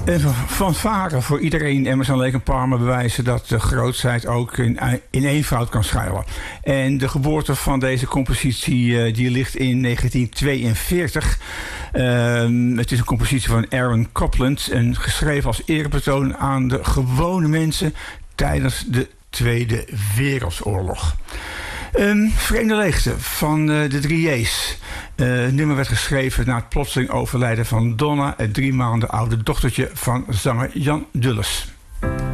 Een fanfare voor iedereen. Emerson, Lake en Palmer bewijzen dat de grootheid ook in eenvoud kan schuilen. En de geboorte van deze compositie die ligt in 1942. Het is een compositie van Aaron Copland en geschreven als eerbetoon aan de gewone mensen tijdens de Tweede Wereldoorlog. Vreemde leegte van de 3 J's. Het nummer werd geschreven na het plotseling overlijden van Donna, het 3 maanden oude dochtertje van zanger Jan Dulles.